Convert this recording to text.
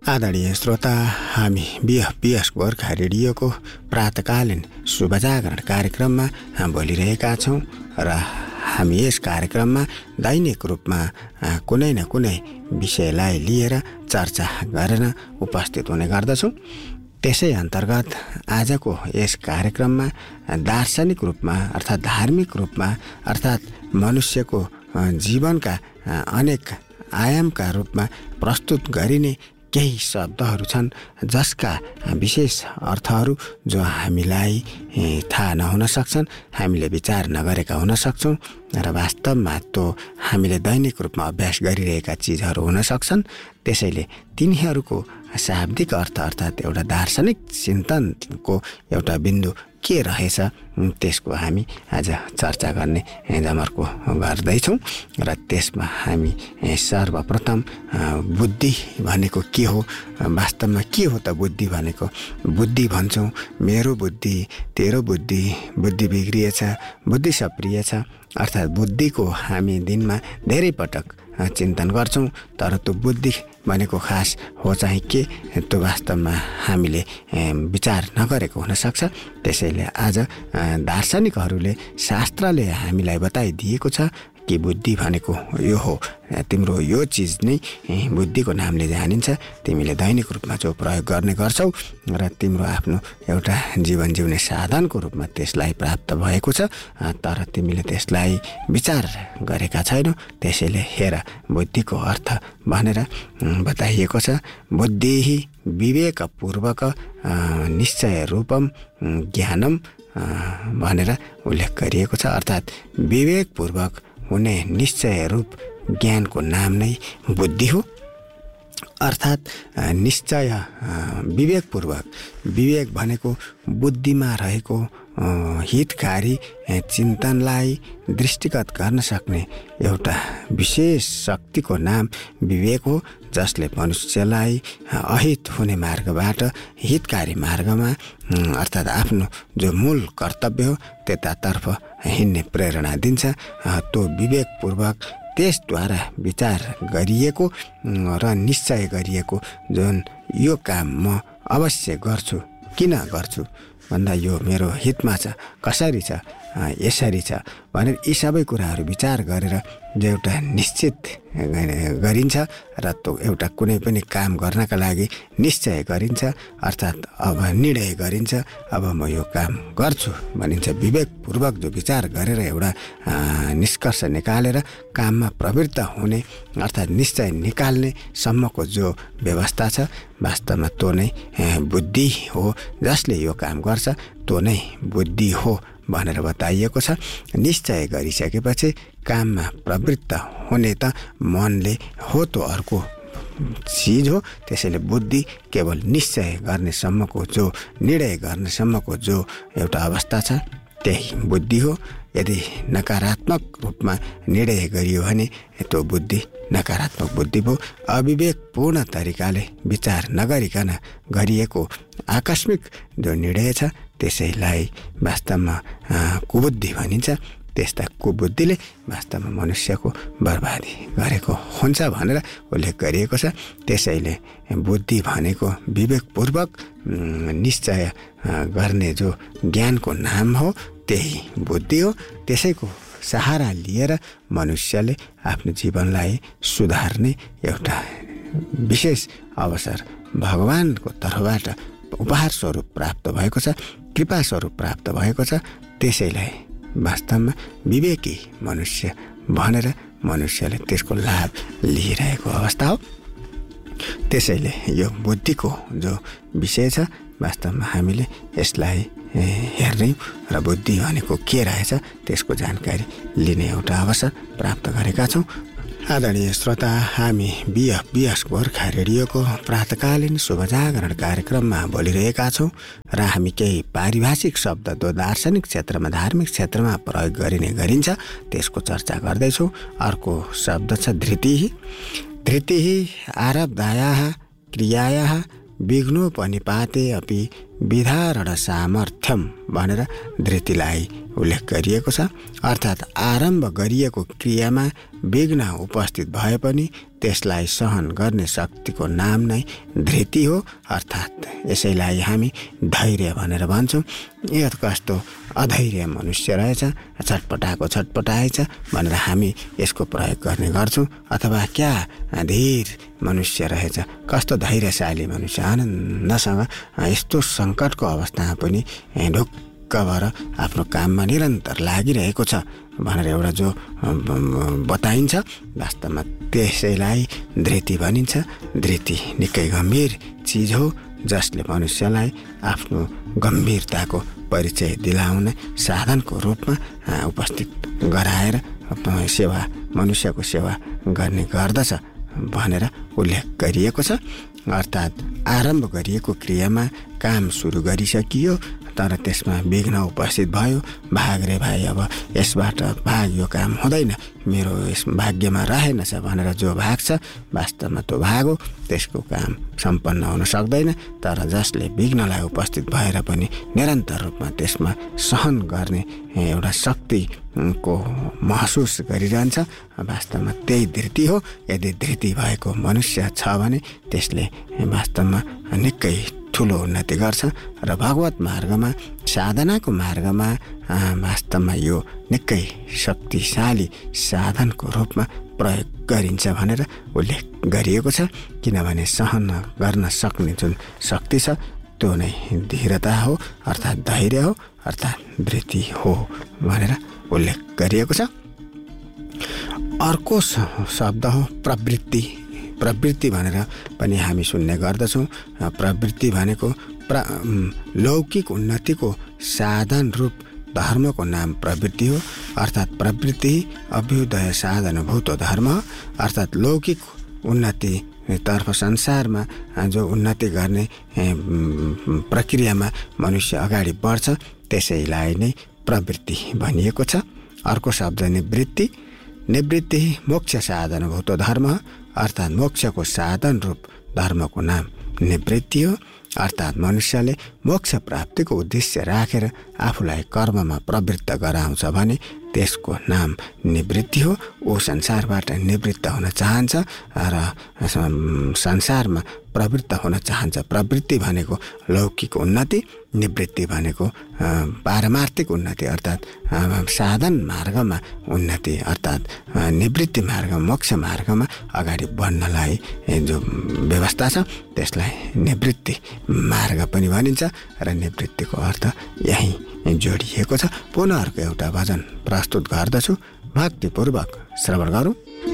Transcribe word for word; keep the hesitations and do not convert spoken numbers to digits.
आदरणीय श्रोता, हामी बिएफपिएस गोर्खा रेडियोको प्रातकालीन शुभजागरण कार्यक्रममा बोलिरहेका छौँ र हामी यस कार्यक्रममा दैनिक रूपमा कुनै न कुनै विषयलाई लिएर चर्चा गरेर उपस्थित हुने गर्दछौँ। त्यसै अन्तर्गत आजको यस कार्यक्रममा दार्शनिक रूपमा अर्थात् धार्मिक रूपमा अर्थात् मनुष्यको जीवनका अनेक आयामका रूपमा प्रस्तुत गरिने केही शब्दहरू छन् जसका विशेष अर्थहरू जो हामीलाई थाहा नहुन सक्छन्, हामीले विचार नगरेका हुन सक्छौँ र वास्तवमा त्यो हामीले दैनिक रूपमा अभ्यास गरिरहेका चिजहरू हुन सक्छन्। त्यसैले तिनीहरूको शाब्दिक अर्थ अर्थात् एउटा दार्शनिक चिन्तनको एउटा बिन्दु के रहेछ त्यसको हामी आज चर्चा गर्ने जमर्को गर्दैछौँ र त्यसमा हामी सर्वप्रथम बुद्धि भनेको के हो, वास्तवमा के हो त बुद्धि भनेको। बुद्धि भन्छौँ मेरो बुद्धि, तेरो बुद्धि, बुद्धि बिग्रिएछ, बुद्धि सप्रिय छ, अर्थात् बुद्धिको हामी दिनमा धेरै पटक चिन्तन गर्छौँ, तर त्यो बुद्धि भनेको खास हो चाहिँ के, त्यो वास्तवमा हामीले विचार नगरेको हुनसक्छ। त्यसैले आज दार्शनिकहरूले, शास्त्रले हामीलाई बताइदिएको छ कि बुद्धि भनेको यो हो, तिम्रो यो चिज नै बुद्धिको नामले जानिन्छ। तिमीले दैनिक रूपमा जो प्रयोग गर्ने गर्छौ र तिम्रो आफ्नो एउटा जीवन जिउने साधनको रूपमा त्यसलाई प्राप्त भएको छ, तर तिमीले त्यसलाई विचार गरेका छैनौ। त्यसैले हेर बुद्धिको अर्थ भनेर बताइएको छ। बुद्धि विवेकपूर्वक निश्चय रूपम ज्ञानम भनेर उल्लेख गरिएको छ, अर्थात् विवेकपूर्वक हुने निश्चय रूप ज्ञानको नाम नै बुद्धि हो। अर्थात् निश्चय विवेकपूर्वक, विवेक भनेको बुद्धिमा रहेको हितकारी चिन्तनलाई दृष्टिगत गर्न सक्ने एउटा विशेष शक्तिको नाम विवेक हो, जसले मनुष्यलाई अहित हुने मार्गबाट हितकारी मार्गमा अर्थात् आफ्नो जो मूल कर्तव्य हो त्यतातर्फ हिँड्ने प्रेरणा दिन्छ। त्यो विवेकपूर्वक त्यसद्वारा विचार गरिएको र निश्चय गरिएको जुन यो काम म अवश्य गर्छु, किन गर्छु भन्दा यो मेरो हितमा छ, कसरी छ, यसरी छ भनेर यी सबै कुराहरू विचार गरेर जो एउटा निश्चित गरिन्छ र त्यो एउटा कुनै पनि काम गर्नका लागि निश्चय गरिन्छ, अर्थात् अब निर्णय गरिन्छ, अब म यो काम गर्छु भनिन्छ। विवेकपूर्वक जो विचार गरेर एउटा निष्कर्ष निकालेर काममा प्रवृत्त हुने अर्थात् निश्चय निकाल्ने सम्मको जो व्यवस्था छ, वास्तवमा त्यो नै बुद्धि हो। जसले यो काम गर्छ त्यो नै बुद्धि हो भनेर बताइएको छ। निश्चय गरिसकेपछि काममा प्रवृत्त हुने त मनले हो, त्यो अर्को चिज हो। त्यसैले बुद्धि केवल निश्चय गर्नेसम्मको जो निर्णय गर्नेसम्मको जो एउटा अवस्था छ त्यही बुद्धि हो। यदि नकारात्मक रूपमा निर्णय गरियो भने त्यो बुद्धि नकारात्मक बुद्धि भयो। अविवेकपूर्ण तरिकाले विचार नगरिकन गरिएको आकस्मिक जो निर्णय छ त्यसैलाई वास्तवमा कुबुद्धि भनिन्छ। त्यस्ता कुबुद्धिले वास्तवमा मनुष्यको बर्बादी गरेको हुन्छ भनेर उल्लेख गरिएको छ। त्यसैले बुद्धि भनेको विवेकपूर्वक निश्चय गर्ने जो ज्ञानको नाम हो त्यही बुद्धि हो। त्यसैको सहारा लिएर मनुष्यले आफ्नो जीवनलाई सुधार्ने एउटा विशेष अवसर भगवानको तर्फबाट उपहार स्वरूप प्राप्त भएको छ, कृपा स्वरूप प्राप्त भएको छ। त्यसैलाई वास्तवमा विवेकी मनुष्य भनेर मनुष्यले त्यसको लाभ लिइरहेको अवस्था हो। त्यसैले यो बुद्धिको जो विषय छ वास्तवमा हामीले यसलाई हेर्ने र बुद्धि भनेको के रहेछ त्यसको जानकारी लिने एउटा अवसर प्राप्त गरेका छौँ। आदरणीय श्रोता, हामी बिएफपिएस गोर्खा रेडियोको प्रातकालीन शुभजागरण कार्यक्रममा बोलिरहेका छौँ र हामी केही पारिभाषिक शब्द जो दार्शनिक क्षेत्रमा, धार्मिक क्षेत्रमा प्रयोग गरिने गरिन्छ त्यसको चर्चा गर्दैछौँ। अर्को शब्द छ धृतिः। धृतिः आरब्धायाः क्रियायाः विघ्नोपनिपाते अपि विधारण सामर्थ्यम भनेर धृतिलाई उल्लेख गरिएको छ। अर्थात् आरम्भ गरिएको क्रियामा विघ्न उपस्थित भए पनि त्यसलाई सहन गर्ने शक्तिको नाम नै धृति हो। अर्थात् यसैलाई हामी धैर्य भनेर भन्छौँ। यो कस्तो अधैर्य मनुष्य रहेछ, छटपटाएको छटपटाएछ भनेर हामी यसको प्रयोग गर्ने गर्छौँ। अथवा क्या धीर मनुष्य रहेछ, कस्तो धैर्यशाली मनुष्य, आनन्दसँग यस्तो सङ्कटको अवस्थामा पनि ढुक्क भएर आफ्नो काममा निरन्तर लागिरहेको छ भनेर एउटा जो बताइन्छ, वास्तवमा त्यसैलाई धृति भनिन्छ। धृति निकै गम्भीर चिज हो, जसले मनुष्यलाई आफ्नो गम्भीरताको परिचय दिलाउने साधनको रूपमा उपस्थित गराएर सेवा मनुष्यको सेवा गर्ने गर्दछ भनेर उल्लेख गरिएको छ। अर्थात् आरम्भ गरिएको क्रियामा काम सुरु गरिसकियो तर त्यसमा विघ्न उपस्थित भयो, भाग रे भाइ अब यसबाट भाग, यो काम हुँदैन, मेरो यस भाग्यमा रहेनछ भनेर जो भाग्छ वास्तवमा त्यो भाग हो, त्यसको काम सम्पन्न हुन सक्दैन। तर जसले विघ्नलाई उपस्थित भएर पनि निरन्तर रूपमा त्यसमा सहन गर्ने एउटा शक्तिको महसुस गरिरहन्छ, वास्तवमा त्यही धृति हो। यदि धृति भएको मनुष्य छ भने त्यसले वास्तवमा निकै ठुलो उन्नति गर्छ र भगवत मार्गमा, साधनाको मार्गमा वास्तवमा यो निकै शक्तिशाली साधनको रूपमा प्रयोग गरिन्छ भनेर उल्लेख गरिएको छ। किनभने सहन गर्न सक्ने जुन शक्ति छ त्यो नै धीरता हो, अर्थात् धैर्य हो, अर्थात् धृति हो भनेर उल्लेख गरिएको छ। अर्को शब्द हो प्रवृत्ति। प्रवृत्ति भनेर पनि हामी सुन्ने गर्दछौँ। प्रवृत्ति भनेको प्र लौकिक उन्नतिको साधन रूप धर्मको नाम प्रवृत्ति हो। अर्थात् प्रवृत्ति अभ्युदय साधनभूत धर्म, अर्थात् लौकिक उन्नति तर्फ संसारमा जो उन्नति गर्ने प्रक्रियामा मनुष्य अगाडि बढ्छ त्यसैलाई नै प्रवृत्ति भनिएको छ। अर्को शब्द निवृत्ति। निवृत्ति मोक्ष साधनभूत धर्म, अर्थात् मोक्षको साधन रूप धर्मको नाम निवृत्ति हो। अर्थात् मनुष्यले मोक्ष प्राप्तिको उद्देश्य राखेर आफूलाई कर्ममा प्रवृत्त गराउँछ भने त्यसको नाम निवृत्ति हो। ऊ संसारबाट निवृत्त हुन चाहन्छ र संसारमा प्रवृत्त हुन चाहन्छ। प्रवृत्ति भनेको लौकिक उन्नति, निवृत्ति भनेको पारमार्थिक उन्नति अर्थात् साधन मार्गमा उन्नति, अर्थात् निवृत्ति मार्ग मोक्ष मार्गमा अगाडि बढ्नलाई जो व्यवस्था छ त्यसलाई निवृत्ति मार्ग पनि भनिन्छ र निवृत्तिको अर्थ यही जोडिएको छ। पुनः अर्को एउटा भजन प्रस्तुत गर्दछु, भक्तिपूर्वक श्रवण गरौँ।